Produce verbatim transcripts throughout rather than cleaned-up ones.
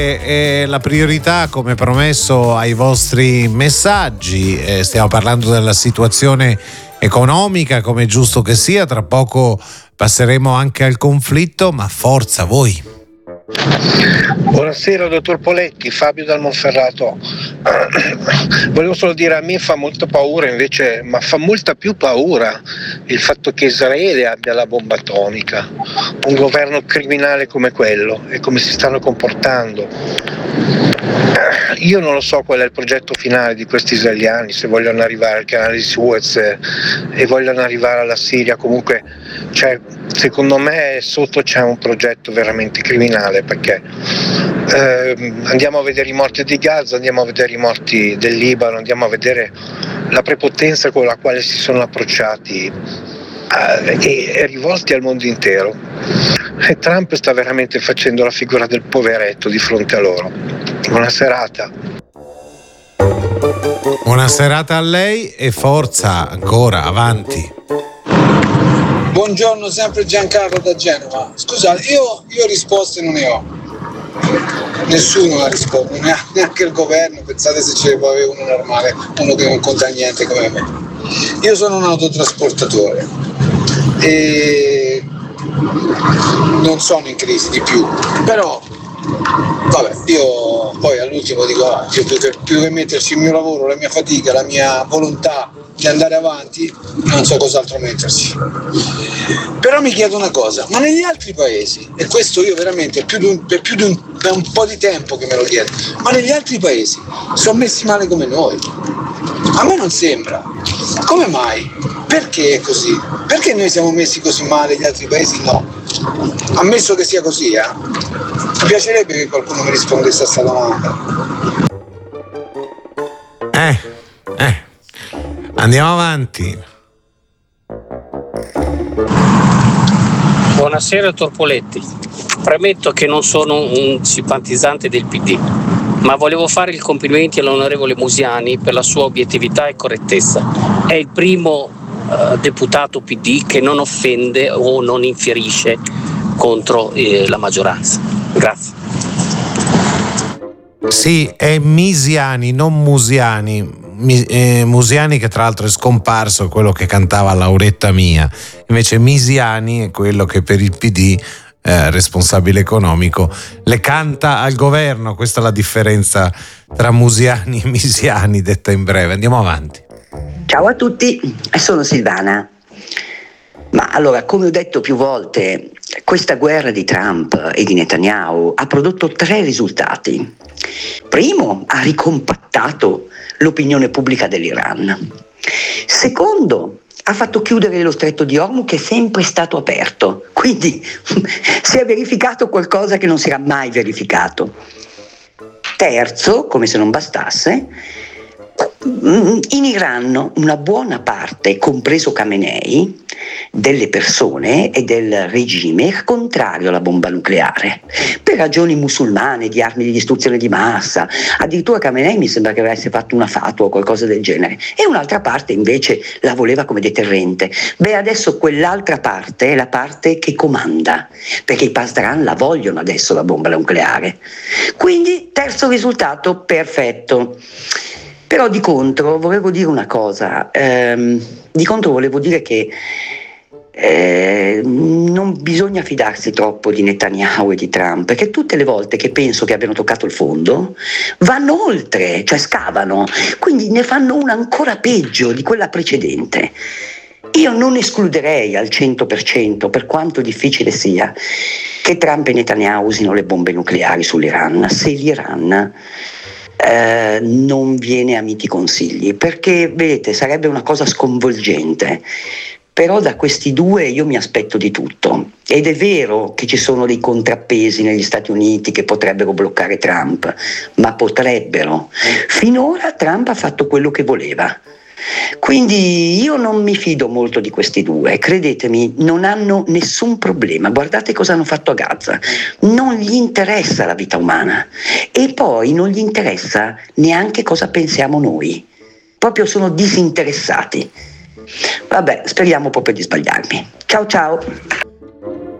È la priorità, come promesso, ai vostri messaggi. Eh, stiamo parlando della situazione economica, come è giusto che sia. Tra poco passeremo anche al conflitto, ma forza voi. Buonasera dottor Poletti, Fabio dal Monferrato. Volevo solo dire, a me fa molta paura invece, ma fa molta più paura il fatto che Israele abbia la bomba atomica, un governo criminale come quello e come si stanno comportando. Io non lo so qual è il progetto finale di questi israeliani, se vogliono arrivare al canale di Suez e vogliono arrivare alla Siria. Comunque, cioè, secondo me sotto c'è un progetto veramente criminale, perché eh, andiamo a vedere i morti di Gaza, andiamo a vedere i morti del Libano, andiamo a vedere la prepotenza con la quale si sono approcciati eh, e, e rivolti al mondo intero. E Trump sta veramente facendo la figura del poveretto di fronte a loro. Buona serata. Buona serata a lei e forza ancora, avanti. Buongiorno, sempre Giancarlo da Genova. Scusate, io, io risposte non ne ho. Nessuno ha risposto, neanche il governo. Pensate se ce ne può avere uno normale, uno che non conta niente come me. Io sono un autotrasportatore e non sono in crisi di più, però vabbè, io poi all'ultimo dico ah, più, che, più che metterci il mio lavoro, la mia fatica, la mia volontà di andare avanti, non so cos'altro metterci. Però mi chiedo una cosa, ma negli altri paesi, e questo io veramente più di un, per più di un, da un po' di tempo che me lo chiedo, ma negli altri paesi sono messi male come noi? A me non sembra. Come mai? Perché è così? Perché noi siamo messi così male e gli altri paesi no? Ammesso che sia così, eh? Mi piacerebbe che qualcuno mi rispondesse a questa domanda. Eh, eh. Andiamo avanti. Buonasera, dottor Poletti. Premetto che non sono un simpatizzante del P D, ma volevo fare i complimenti all'onorevole Musiani per la sua obiettività e correttezza. È il primo uh, deputato P D che non offende o non infierisce contro eh, la maggioranza. Grazie. Sì, è Misiani, non Musiani. Mi, eh, Musiani, che tra l'altro è scomparso, è quello che cantava Lauretta Mia. Invece Misiani è quello che per il P D, eh, responsabile economico, le canta al governo. Questa è la differenza tra Musiani e Misiani, detta in breve. Andiamo avanti. Ciao a tutti, sono Silvana. Ma allora, come ho detto più volte, questa guerra di Trump e di Netanyahu ha prodotto tre risultati. Primo, ha ricompattato l'opinione pubblica dell'Iran. Secondo, ha fatto chiudere lo stretto di Hormuz, che è sempre stato aperto, quindi si è verificato qualcosa che non si era mai verificato. Terzo, come se non bastasse, in Iran una buona parte, compreso Khamenei, delle persone e del regime è contrario alla bomba nucleare per ragioni musulmane, di armi di distruzione di massa. Addirittura Khamenei mi sembra che avesse fatto una fatua o qualcosa del genere, e un'altra parte invece la voleva come deterrente. Beh, adesso quell'altra parte è la parte che comanda, perché i Pasdaran la vogliono adesso la bomba nucleare. Quindi terzo risultato perfetto. Però di contro volevo dire una cosa, ehm, di contro volevo dire che eh, non bisogna fidarsi troppo di Netanyahu e di Trump, perché tutte le volte che penso che abbiano toccato il fondo vanno oltre, cioè scavano, quindi ne fanno una ancora peggio di quella precedente. Io non escluderei al cento per cento, per quanto difficile sia, che Trump e Netanyahu usino le bombe nucleari sull'Iran, se l'Iran Eh, non viene a miti consigli, perché vedete sarebbe una cosa sconvolgente. Però da questi due io mi aspetto di tutto, ed è vero che ci sono dei contrappesi negli Stati Uniti che potrebbero bloccare Trump, ma potrebbero. Finora Trump ha fatto quello che voleva. Quindi io non mi fido molto di questi due, credetemi, non hanno nessun problema. Guardate cosa hanno fatto a Gaza, non gli interessa la vita umana e poi non gli interessa neanche cosa pensiamo noi, proprio sono disinteressati. Vabbè, speriamo proprio di sbagliarmi. Ciao ciao.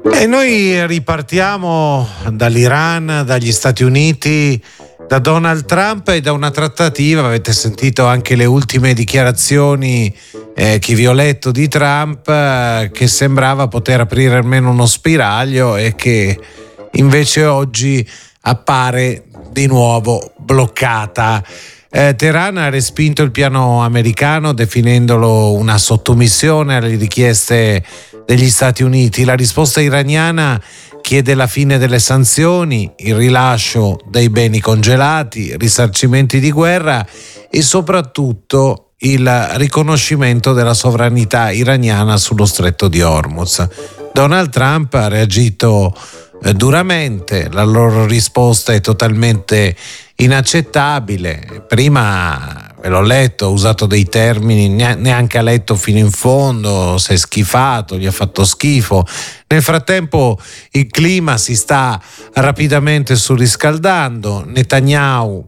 E noi ripartiamo dall'Iran, dagli Stati Uniti, da Donald Trump e da una trattativa. Avete sentito anche le ultime dichiarazioni eh, che vi ho letto di Trump, eh, che sembrava poter aprire almeno uno spiraglio e che invece oggi appare di nuovo bloccata. Eh, Teheran ha respinto il piano americano definendolo una sottomissione alle richieste degli Stati Uniti. La risposta iraniana chiede la fine delle sanzioni, il rilascio dei beni congelati, risarcimenti di guerra e soprattutto il riconoscimento della sovranità iraniana sullo stretto di Hormuz. Donald Trump ha reagito eh, duramente, la loro risposta è totalmente inaccettabile. Prima, ve l'ho letto, ha usato dei termini, neanche ha letto fino in fondo, si è schifato, gli ha fatto schifo. Nel frattempo il clima si sta rapidamente surriscaldando. Netanyahu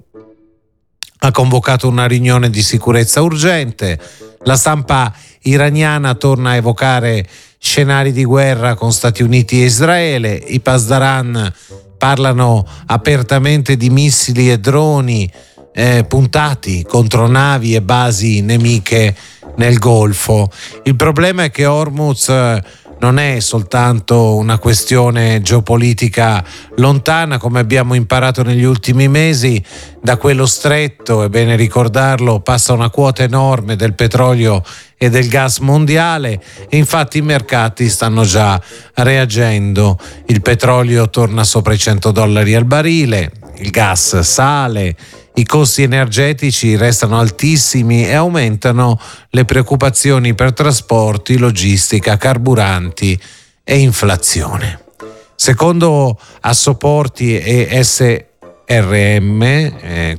ha convocato una riunione di sicurezza urgente. La stampa iraniana torna a evocare scenari di guerra con Stati Uniti e Israele. I Pasdaran parlano apertamente di missili e droni eh, puntati contro navi e basi nemiche nel Golfo. Il problema è che Hormuz non è soltanto una questione geopolitica lontana, come abbiamo imparato negli ultimi mesi. Da quello stretto, è bene ricordarlo, passa una quota enorme del petrolio e del gas mondiale e infatti i mercati stanno già reagendo. Il petrolio torna sopra i cento dollari al barile, il gas sale, i costi energetici restano altissimi e aumentano le preoccupazioni per trasporti, logistica, carburanti e inflazione. Secondo Assoporti e S R M, eh,